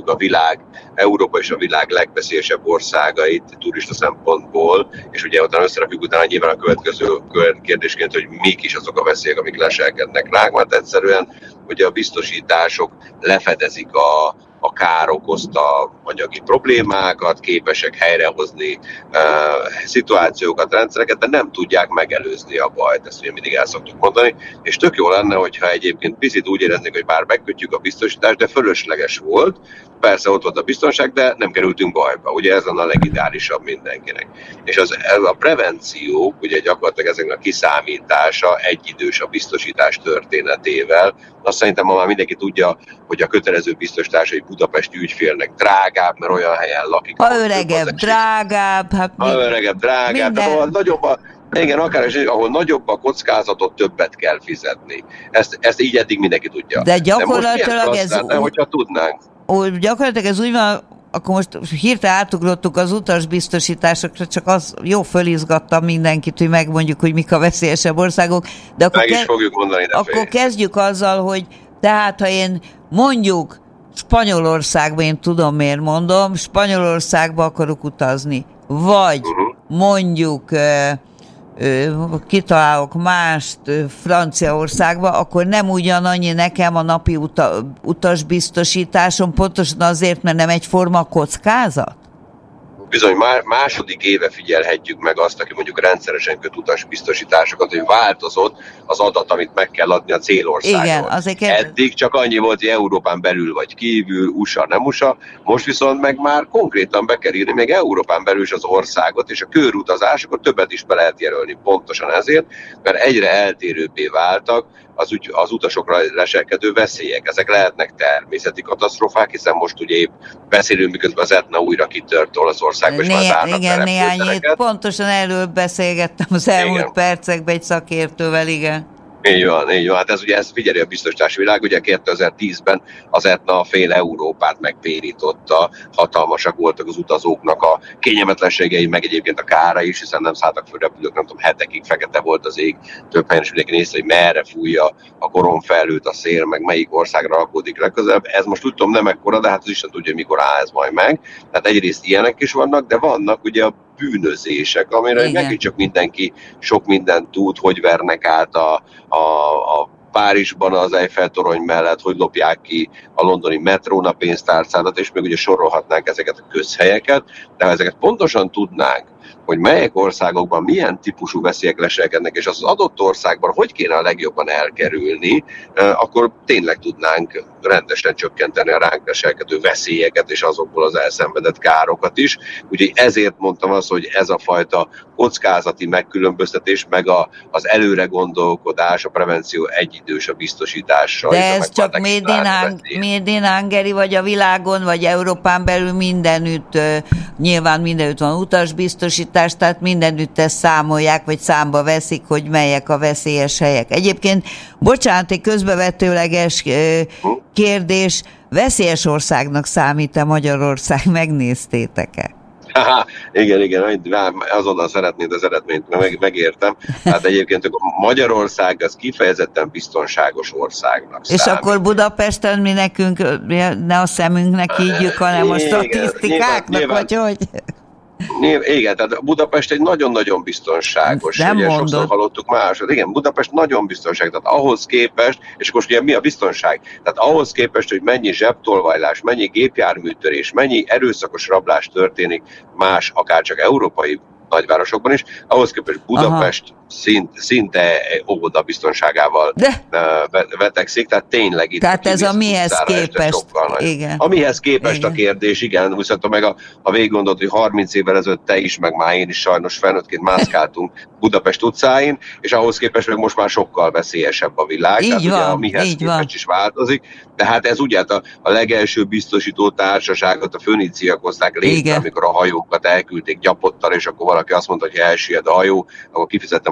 a világ, Európa és a világ legveszélyesebb országait turista szempontból, és ugye utána összerakjuk utána nyilván a következő kérdésként, hogy mik is azok a veszélyek, amik leselkednek ránk, mert egyszerűen ugye a biztosítások lefedezik a kár okozta anyagi problémákat, képesek helyrehozni szituációkat, rendszereket, de nem tudják megelőzni a bajt, ezt ugye mindig el szoktuk mondani, és tök jó lenne, hogyha egyébként picit úgy éreznék, hogy bár megkötjük a biztosítást, de fölösleges volt, persze ott volt a biztonság, de nem kerültünk bajba, ugye ez a legideálisabb mindenkinek. És ez a prevenció, ugye gyakorlatilag ezeknek a kiszámítása egyidős a biztosítás történetével, azt szerintem ma már mindenki tudja, hogy a kötelező biztosítás egy budapesti ügyfélnek drágább, mert olyan helyen lakik. Ha öregebb, drágább. Hát drágább. Tehát ahol nagyobb igen, akár ahol nagyobb a kockázatot, többet kell fizetni. Ezt így eddig mindenki tudja. De gyakorlatilag hogyha tudnánk. Gyakorlatilag ez úgy van, akkor most hirtelen átugrottuk az utasbiztosításokra, csak az jó fölizgattam mindenkit, hogy megmondjuk, hogy mik a veszélyesebb országok. De akkor meg is fogjuk mondani, akkor kezdjük azzal, hogy tehát ha én mondjuk Spanyolországba, én tudom miért mondom, Spanyolországba akarok utazni, vagy mondjuk kitalálok mást Franciaországba, akkor nem ugyanannyi nekem a napi utasbiztosításom, pontosan azért, mert nem egyforma kockázat? Bizony, már második éve figyelhetjük meg azt, aki mondjuk rendszeresen köt utasbiztosításokat, hogy változott az adat, amit meg kell adni a célországon. Igen, azért eddig csak annyi volt, hogy Európán belül vagy kívül, USA, nem USA, most viszont meg már konkrétan be kell írni még Európán belül is az országot, és a körutazásokat többet is be lehet jelölni pontosan ezért, mert egyre eltérőbbé váltak az utasokra leselkedő veszélyek. Ezek lehetnek természeti katasztrófák, hiszen most ugye épp beszélünk, miközben az Etna újra kitört Olaszországba, és már zárnak igen, néhány, pontosan erről beszélgettem az elmúlt percekben egy szakértővel, igen. Így van. Hát ez figyeli a biztosítási világ, ugye 2010-ben az Etna fél Európát megtérította, hatalmasak voltak az utazóknak a kényelmetlenségei, meg egyébként a kára is, hiszen nem szálltak föl repülők, nem tudom, hetekig fekete volt az ég, több helyen is mindenki nézte, hogy merre fújja a koronfelhőt a szél, meg melyik országra rakódik legközelebb. Ez most úgy tudom nem ekkora, de hát az Isten tudja, mikor áll ez majd meg. Tehát egyrészt ilyenek is vannak, de vannak ugye a bűnözések, amire megint csak mindenki sok mindent tud, hogy vernek át a Párizsban az Eiffel-torony mellett, hogy lopják ki a londoni metrón a pénztárcádat, és még ugye sorolhatnánk ezeket a közhelyeket, de ha ezeket pontosan tudnánk, hogy melyek országokban milyen típusú veszélyek leselkednek, és az adott országban hogy kéne a legjobban elkerülni, akkor tényleg tudnánk rendesen csökkenteni a ránk leselkedő veszélyeket, és azokból az elszenvedett károkat is. Úgyhogy ezért mondtam azt, hogy ez a fajta kockázati megkülönböztetés, meg az előre gondolkodás, a prevenció egyidős a biztosítással. De ez csak made in Hungary, vagy a világon, vagy Európán belül mindenütt, nyilván mindenütt van utasbiztosítás, tehát mindenütt ezt számolják, vagy számba veszik, hogy melyek a veszélyes helyek. Egyébként, bocsánat, egy közbevetőleges kérdés, veszélyes országnak számít-e Magyarország? Megnéztétek-e? Igen, azonnal szeretnéd az eredményt, megértem. Hát egyébként Magyarország az kifejezetten biztonságos országnak számít. És akkor Budapesten mi nekünk, ne a szemünknek higgyük, hanem a statisztikáknak, vagy hogy? Igen, tehát Budapest egy nagyon-nagyon biztonságos. Nem ugye, mondod. sokszor hallottuk másod. Igen, Budapest nagyon biztonságos. Tehát ahhoz képest, és akkor ugye mi a biztonság? Tehát ahhoz képest, hogy mennyi zsebtolvajlás, mennyi gépjárműtörés, mennyi erőszakos rablás történik más, akár csak európai nagyvárosokban is, ahhoz képest Budapest szinte óvoda biztonságával vetekszik, tehát tényleg itt. Tehát ez a mihez képest. Igen. A mihez képest igen. A kérdés, igen, viszont meg a végig gondolt, hogy 30 évvel ezelőtt te is, meg már én is sajnos felnőttként mászkáltunk Budapest utcáin, és ahhoz képest meg most már sokkal veszélyesebb a világ, így tehát van, ugye a mihez képest is változik, de hát ez ugye a legelső biztosító társaságot a föníciak hozták létre, amikor a hajókat elküldték gyapottal, és akkor valaki azt mondta, hogy ha elsüllyed a hajó, akkor kifizettem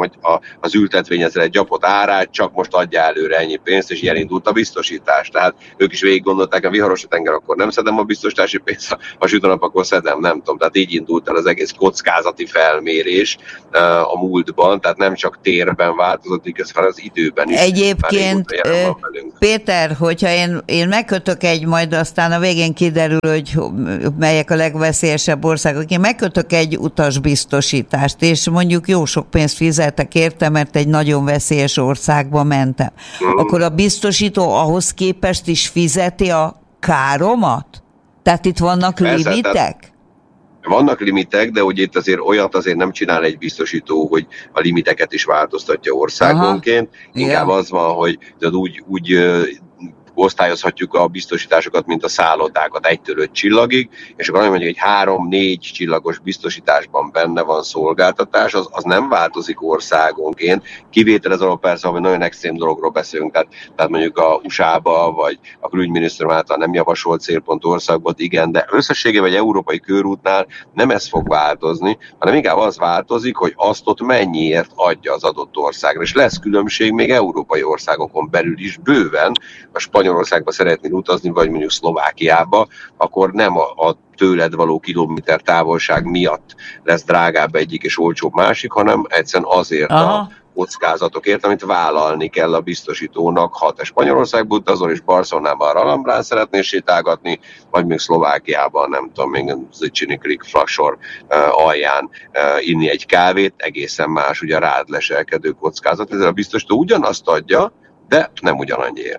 hogy az ültetvényezre egy gyapot árát, csak most adja előre ennyi pénzt, és ilyen indult a biztosítás. Tehát ők is végig gondolták, a viharos a tenger, akkor nem szedem a biztosítási pénzt, a süt a nap, akkor szedem, nem tudom. Tehát így indult el az egész kockázati felmérés a múltban, tehát nem csak térben változott, hanem az időben is. Egyébként, Péter, hogyha én megkötök majd aztán a végén kiderül, hogy melyek a legveszélyesebb országok, én megkötök egy utasbiztosítást, és mondjuk jó sok pénzt fizetek érte, mert egy nagyon veszélyes országba mentem. Akkor a biztosító ahhoz képest is fizeti a káromat? Tehát itt vannak limitek? Vannak limitek, de hogy itt azért olyat azért nem csinál egy biztosító, hogy a limiteket is változtatja országonként. Inkább az van, hogy úgy osztályozhatjuk a biztosításokat, mint a szállodákat 1-től 5 csillagig, és akkor mondjuk egy 3-4 csillagos biztosításban benne van szolgáltatás, az nem változik országonként. Kivételezve persze, hogy nagyon extrém dologról beszélünk, tehát mondjuk a USA-ba, vagy a külügyminiszter által nem javasolt célpontú országban, igen, de összességében egy európai körútnál nem ez fog változni, hanem inkább az változik, hogy azt ott mennyiért adja az adott országra. És lesz különbség még európai országokon belül is bőven. A Spanyolországba szeretnél utazni, vagy mondjuk Szlovákiába, akkor nem a tőled való kilométer távolság miatt lesz drágább egyik és olcsóbb másik, hanem egyszerűen azért a kockázatokért, amit vállalni kell a biztosítónak, ha te Spanyolországba utazol, és Barcelonában Alhambrán szeretnél sétálgatni, vagy még Szlovákiában, nem tudom, még Zicini Creek Flaksor alján inni egy kávét, egészen más, ugye rád leselkedő kockázat. Ezzel a biztosító ugyanazt adja, de nem ugyanannyiért.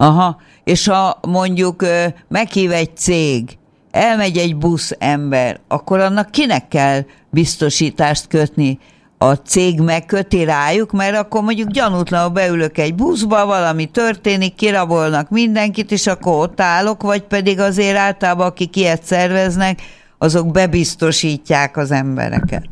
És ha mondjuk meghív egy cég, elmegy egy busz ember, akkor annak kinek kell biztosítást kötni? A cég megköti rájuk, mert akkor mondjuk gyanútlanul beülök egy buszba, valami történik, kirabolnak mindenkit, és akkor ott állok, vagy pedig azért általában, akik ilyet szerveznek, azok bebiztosítják az embereket.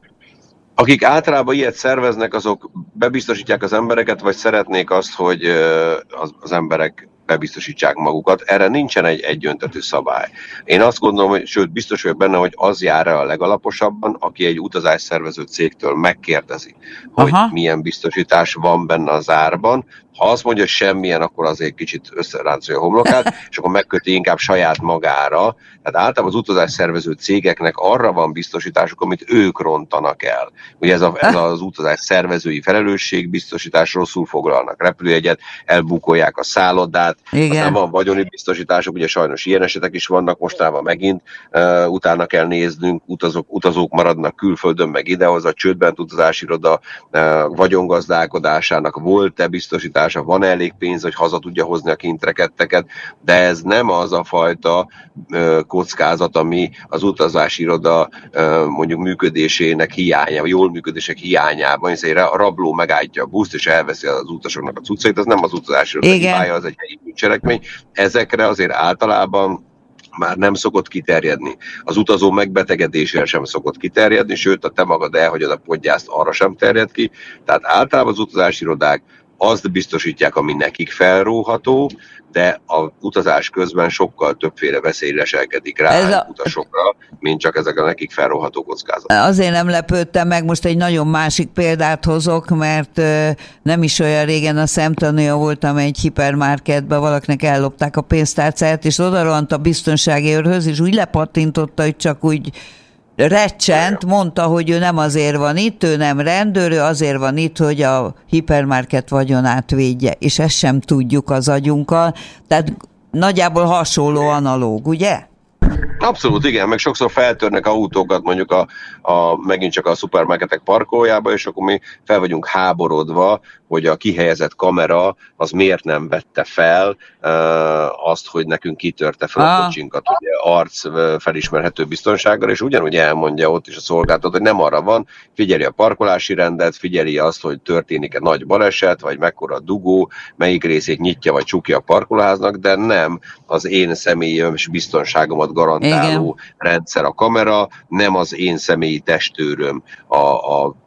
Akik általában ilyet szerveznek, azok bebiztosítják az embereket, vagy szeretnék azt, hogy az emberek bebiztosítsák magukat. Erre nincsen egy egyöntetű szabály. Én azt gondolom, hogy sőt, biztos vagyok benne, hogy az jár el a legalaposabban, aki egy utazásszervező cégtől megkérdezi, hogy milyen biztosítás van benne az árban. Ha azt mondja, hogy semmilyen, akkor azért kicsit összeráncolja a homlokát, és akkor megköti inkább saját magára. Tehát általában az utazásszervező cégeknek arra van biztosításuk, amit ők rontanak el. Ugye ez az utazás szervezői felelősségbiztosítás, rosszul foglalnak repülőjegyet, elbukolják a szállodát, aztán van vagyoni biztosítások, ugye sajnos ilyen esetek is vannak, mostában megint utána kell néznünk, utazók maradnak külföldön, meg idehoza, csődben utazási iroda vagyongazdálkodásának volt-e biztosítás, van elég pénz, hogy haza tudja hozni a kintreketteket, de ez nem az a fajta kockázat, ami az utazási iroda mondjuk működésének hiánya, vagy jól működések hiányában, hiszen a rabló megállítja a buszt, és elveszi az utasoknak a cuccait, az nem az utazási iroda hibája, az egy helyi bűncselekmény. Ezekre azért általában már nem szokott kiterjedni. Az utazó megbetegedésére sem szokott kiterjedni, sőt, a te magad elhagyod a podgyászt, arra sem terjed ki. Tehát általában az utazási irodák azt biztosítják, ami nekik felróható, de a utazás közben sokkal többféle veszély leselkedik rá utasokra, mint csak ezek a nekik felróható kockázatok. Azért nem lepődtem meg, most egy nagyon másik példát hozok, mert nem is olyan régen a szemtanúja voltam egy hipermarketben, valakinek ellopták a pénztárcáját, és odarohant a biztonsági őrhöz, és úgy lepattintotta, hogy csak úgy recsent, mondta, hogy ő nem azért van itt, ő nem rendőr, ő azért van itt, hogy a hipermarket vagyonát védje, és ezt sem tudjuk az agyunkkal, tehát nagyjából hasonló analóg, ugye? Abszolút, igen, meg sokszor feltörnek autókat mondjuk megint csak a szupermarketek parkolójába, és akkor mi fel vagyunk háborodva, hogy a kihelyezett kamera az miért nem vette fel azt, hogy nekünk kitörte fel a kocsinkat, ugye arc felismerhető biztonsággal, és ugyanúgy elmondja ott is a szolgáltató, hogy nem arra van, figyeli a parkolási rendet, figyeli azt, hogy történik-e nagy baleset, vagy mekkora a dugó, melyik részét nyitja vagy csukja a parkolóháznak, de nem az én személyes biztonságomat garantáló rendszer a kamera, nem az én személyi testőröm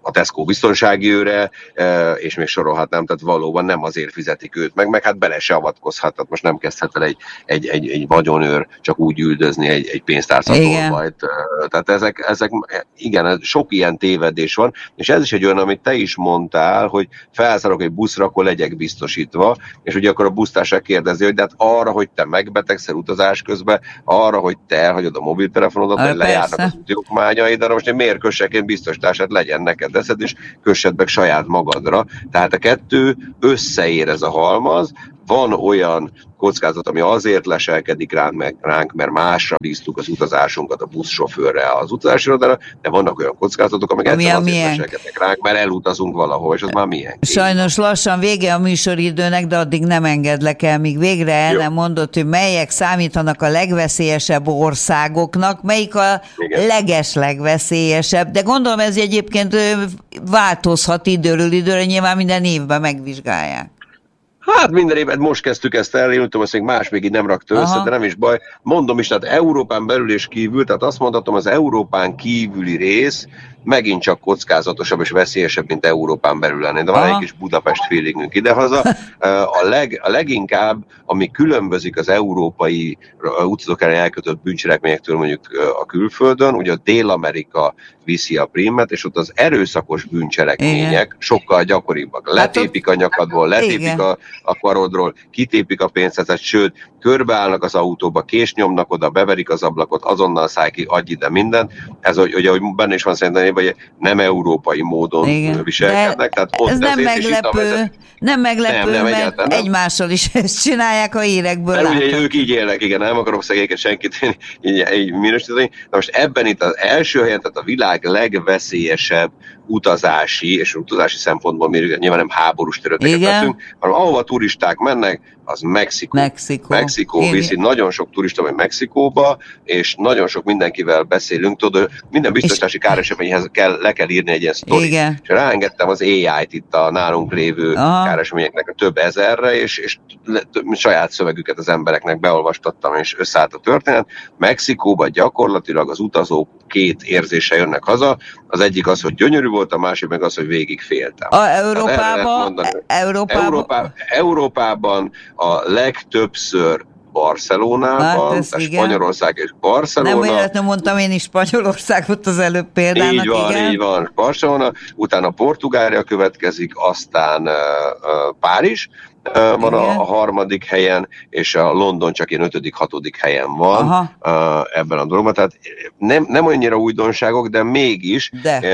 a Tesco biztonsági őre, és még sorolhatnám, tehát valóban nem azért fizetik őt meg hát bele se avatkozhat, tehát most nem kezdhet el egy vagyonőr csak úgy üldözni egy pénztárcatolvajt. Tehát ezek igen, sok ilyen tévedés van, és ez is egy olyan, amit te is mondtál, hogy felszállok egy buszra, akkor legyek biztosítva, és ugye akkor a busztársa kérdezi, hogy de hát arra, hogy te megbetegszel utazás közben, arra, hogy te elhagyod a mobiltelefonodat, hogy lejárnak az úti okmányaid, de most miért kössek én biztosítását, legyen neked eszed, és kössed meg saját magadra. Tehát a kettő összeér, ez a halmaz. Van olyan kockázat, ami azért leselkedik ránk, mert másra bíztuk az utazásunkat, a buszsofőrre, az utazási irodára, de vannak olyan kockázatok, amik azért leselkednek ránk, mert elutazunk valahol, és az már milyen. Sajnos lassan vége a műsoridőnek, de addig nem engedlek el, míg végre el nem mondott, hogy melyek számítanak a legveszélyesebb országoknak, melyik a legveszélyesebb, de gondolom ez egyébként változhat időről időre, nyilván minden évben megvizsgálják. Hát minden évben most kezdtük ezt el, én tudom, hogy más még így nem rakta össze, de nem is baj. Mondom is, tehát Európán belül és kívül, tehát azt mondhatom, az Európán kívüli rész megint csak kockázatosabb és veszélyesebb, mint Európán belül lenni. De van egy kis Budapest feelingünk idehaza. A leginkább, ami különbözik az európai utazók ellen elkötött bűncselekményektől mondjuk a külföldön, ugye a Dél-Amerika viszi a prímet, és ott az erőszakos bűncselekmények sokkal gyakoribbak. Letépik a nyakadból, letépik a karodról, kitépik a pénztárcát, sőt, körbeállnak az autóba, kést nyomnak oda, beverik az ablakot, azonnal száll ki, adj ide mindent. Ez, hogy benne is van szerintem, vagy nem európai módon viselkednek. Tehát ez nem meglepő, mert egymással is ezt csinálják a hírekből. Mert ugye ők így élnek, igen, nem akarok szegényeket senkit így minősíteni. De most ebben itt az első helyen, tehát a világ legveszélyesebb utazási szempontból, mi nyilván nem háborús területeket veszünk, hanem ahova turisták mennek, az Mexikó viszi, nagyon sok turista megy Mexikóba, és nagyon sok mindenkivel beszélünk, tudod, minden biztosítási káreseményhez le kell írni egy ilyen sztorit. És ráengedtem az AI-t itt a nálunk lévő káreseményeknek a több ezerre, és saját szövegüket az embereknek beolvastattam, és összeállt a történet. Mexikóba gyakorlatilag az utazók két érzése jönnek haza, az egyik az, hogy gyönyörű volt, a másik meg az, hogy végig féltem. Európában a legtöbbször Barcelonában, Spanyolország és Barcelona. Nem véletlenül mondtam én is Spanyolországot az előbb példának. Így van, Barcelona, utána Portugália következik, aztán Párizz van a harmadik helyen, és a London csak ilyen 5.-6. helyen van ebben a dologban. Tehát nem annyira újdonságok, de mégis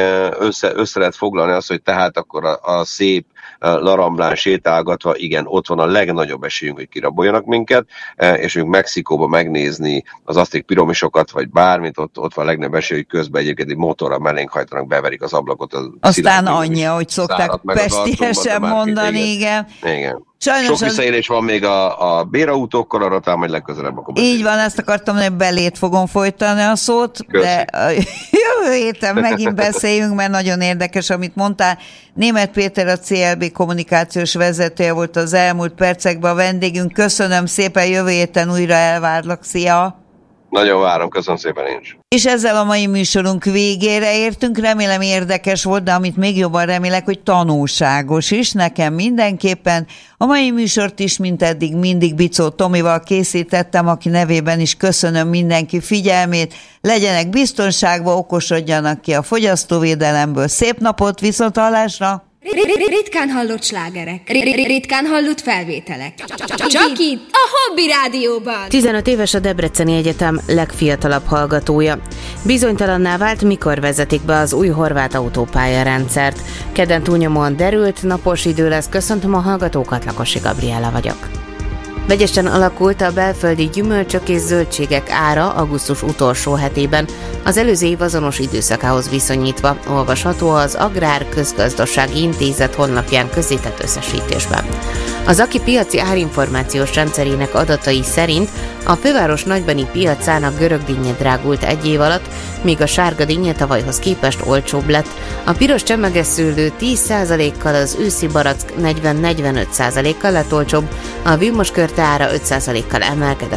össze lehet foglalni azt, hogy tehát akkor a szép Laramblán sétálgatva, igen, ott van a legnagyobb esélyünk, hogy kiraboljanak minket, és mondjuk Mexikóba megnézni az azték piramisokat, vagy bármit, ott van a legnagyobb esély, hogy közben egyébként egy motorra mellénk hajtanak, beverik az ablakot. Aztán annyi, hogy szokták pestiesen mondani, igen. Sajnos sok visszaélés van még a bérautókkal, arra talán majd legközelebb akkor így van, ezt akartam, hogy belét fogom folytani a szót, de jövő héten megint beszéljünk, mert nagyon érdekes, amit mondtál. Németh Péter, a CLB kommunikációs vezetője volt az elmúlt percekben a vendégünk. Köszönöm szépen, jövő héten újra elvárlak. Szia! Nagyon várom, köszönöm szépen én is. És ezzel a mai műsorunk végére értünk, remélem érdekes volt, de amit még jobban remélek, hogy tanulságos is, nekem mindenképpen. A mai műsort is, mint eddig, mindig Bicó Tomival készítettem, aki nevében is köszönöm mindenki figyelmét, legyenek biztonságban, okosodjanak ki a fogyasztóvédelemből. Szép napot, viszonthallásra! Ritkán hallott slágerek, ritkán hallott felvételek. Csak itt, a Hobby Rádióban. 15 éves a Debreceni Egyetem legfiatalabb hallgatója. Bizonytalanná vált, mikor vezetik be az új horvát autópálya-rendszert. Kedden túlnyomóan derült, napos idő lesz. Köszöntöm a hallgatókat, Lakosi Gabriella vagyok. Vegyesen alakult a belföldi gyümölcsök és zöldségek ára augusztus utolsó hetében, az előző év azonos időszakához viszonyítva, olvasható az Agrár Közgazdasági Intézet honlapján közzétett összesítésben. Az AKI piaci árinformációs rendszerének adatai szerint a főváros nagybani piacán a görög dinnye drágult egy év alatt, míg a sárga dinnye tavalyhoz képest olcsóbb lett. A piros csemegeszőlő 10%-kal, az őszi barack 40-45%-kal lett olcsóbb, a vilmoskörte ára 5%-kal emelkedett.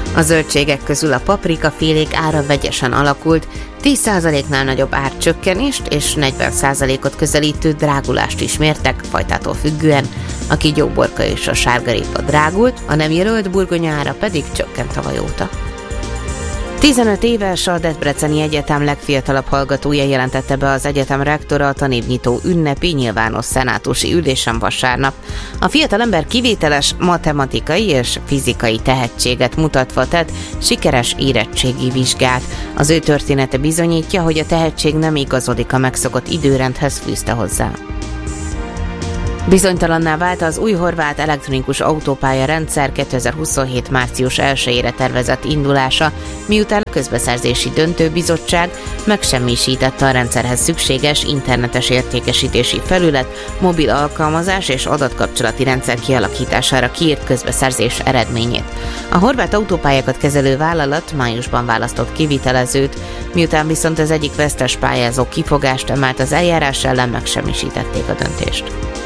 A zöldségek közül a paprikafélék ára vegyesen alakult, 10%-nál nagyobb árcsökkenést és 40%-ot közelítő drágulást is mértek, fajtától függően. A kígyóborka és a sárgarépa drágult, a nem jelölt burgonya ára pedig csökkent tavaly óta. 15 éves, a Debreceni Egyetem legfiatalabb hallgatója jelentette be az egyetem rektora a tanévnyitó ünnepi nyilvános szenátusi ülésen vasárnap. A fiatalember kivételes matematikai és fizikai tehetséget mutatva tett sikeres érettségi vizsgát. Az ő története bizonyítja, hogy a tehetség nem igazodik a megszokott időrendhez, fűzte hozzá. Bizonytalanná vált az új horvát elektronikus autópálya rendszer 2027. március 1-ére tervezett indulása, miután a közbeszerzési döntőbizottság megsemmisítette a rendszerhez szükséges internetes értékesítési felület, mobil alkalmazás és adatkapcsolati rendszer kialakítására kiírt közbeszerzés eredményét. A horvát autópályákat kezelő vállalat májusban választott kivitelezőt, miután viszont az egyik vesztes pályázó kifogást emelt az eljárás ellen, megsemmisítették a döntést.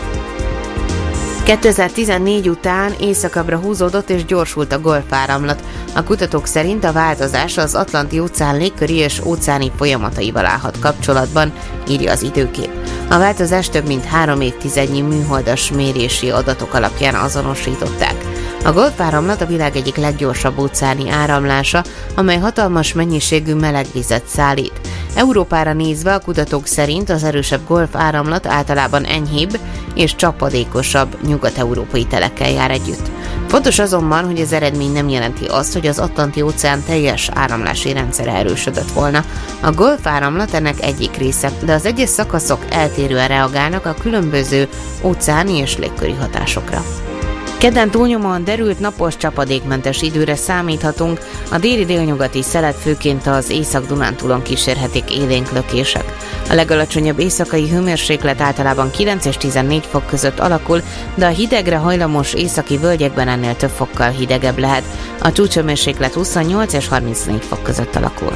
2014 után északabbra húzódott és gyorsult a golfáramlat. A kutatók szerint a változás az Atlanti-óceán légköri és óceáni folyamataival állhat kapcsolatban, írja az Időkép. A változást több mint 3 évtizednyi műholdas mérési adatok alapján azonosították. A golfáramlat a világ egyik leggyorsabb óceáni áramlása, amely hatalmas mennyiségű melegvizet szállít. Európára nézve a kutatók szerint az erősebb golfáramlat általában enyhébb és csapadékosabb nyugat-európai telekkel jár együtt. Fontos azonban, hogy az eredmény nem jelenti azt, hogy az Atlanti-óceán teljes áramlási rendszere erősödött volna. A golfáramlat ennek egyik része, de az egyes szakaszok eltérően reagálnak a különböző óceáni és légköri hatásokra. Kedden túlnyomóan derült, napos, csapadékmentes időre számíthatunk, a déli-délnyugati szelet főként az Észak-Dunántúlon kísérhetik élénk lökések. A legalacsonyabb éjszakai hőmérséklet általában 9 és 14 fok között alakul, de a hidegre hajlamos északi völgyekben ennél több fokkal hidegebb lehet. A csúcshőmérséklet 28 és 34 fok között alakul.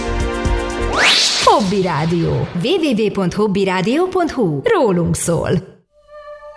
Hobby Rádió. www.hobbyradio.hu. Rólunk szól.